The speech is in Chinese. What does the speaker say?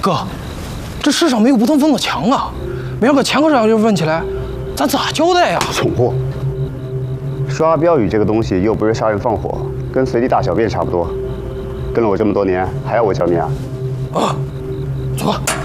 哥，这世上没有不通风的墙啊！没让个前科长就问起来，咱咋交代呀？ 蠢货！刷标语这个东西又不是杀人放火，跟随地大小便差不多。跟了我这么多年，还要我教你啊？ 啊，走吧。